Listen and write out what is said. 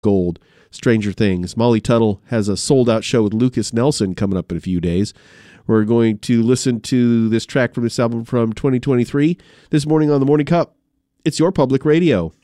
Gold, Stranger Things. Molly Tuttle has a sold-out show with Lucas Nelson coming up in a few days. We're going to listen to this track from this album from 2023 this morning on The Morning Cup. It's your public radio.